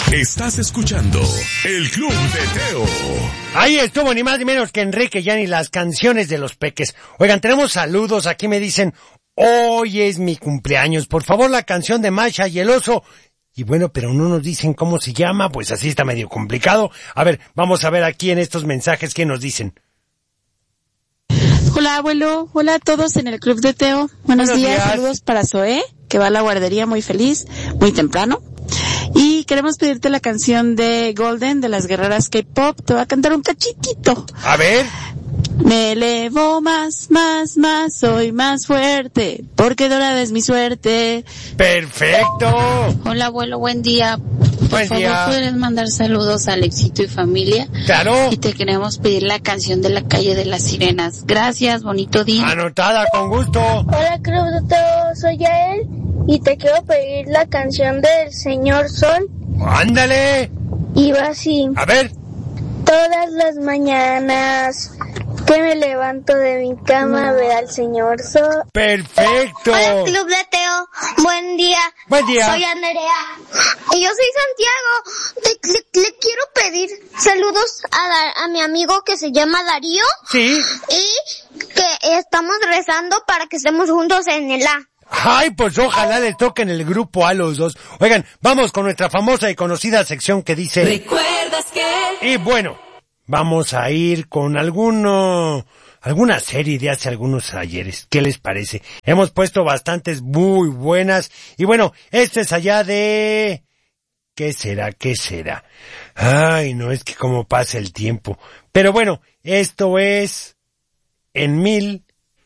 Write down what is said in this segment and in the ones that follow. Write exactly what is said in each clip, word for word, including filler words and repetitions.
Estás escuchando el Club de Teo. Ahí estuvo ni más ni menos que Enrique Jan y las canciones de los Peques. Oigan, tenemos saludos. Aquí me dicen, hoy es mi cumpleaños. Por favor, la canción de Masha y el oso. Y bueno, pero no nos dicen cómo se llama. Pues así está medio complicado. A ver, vamos a ver aquí en estos mensajes qué nos dicen. Hola, abuelo. Hola a todos en el Club de Teo. Buenos, Buenos días. días. Saludos para Zoé, que va a la guardería muy feliz, muy temprano. Y queremos pedirte la canción de Golden, de las guerreras K-pop. Te va a cantar un cachitito. A ver. Me elevo más, más, más, soy más fuerte, porque dorada es mi suerte. ¡Perfecto! Hola, abuelo, buen día. Por buen favor, día. ¿puedes mandar saludos a Alexito y familia? ¡Claro! Y te queremos pedir la canción de la calle de las sirenas. Gracias, bonito día. Anotada, con gusto. Hola, Club de Teo, soy Yael y te quiero pedir la canción del Señor Sol. ¡Ándale! Y va así. A ver. Todas las mañanas que me levanto de mi cama a ver al Señor Sol. ¡Perfecto! Hola, Club de Teo. Buen día. Buen día. Soy Andrea. Y yo soy Santiago. Le, le, le quiero pedir saludos a, la, a mi amigo que se llama Darío. Sí. Y que estamos rezando para que estemos juntos en el A. Ay, pues ojalá le toquen el grupo a los dos. Oigan, vamos con nuestra famosa y conocida sección que dice... ¿Recuerdas que? Y bueno, vamos a ir con alguno... alguna serie de hace algunos ayeres. ¿Qué les parece? Hemos puesto bastantes muy buenas. Y bueno, este es allá de... ¿Qué será? ¿Qué será? Ay, no, es que cómo pasa el tiempo. Pero bueno, esto es... en mil...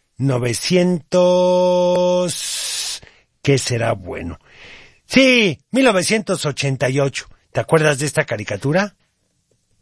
novecientos... ¿Qué será bueno? Sí, mil novecientos ochenta y ocho. ¿Te acuerdas de esta caricatura?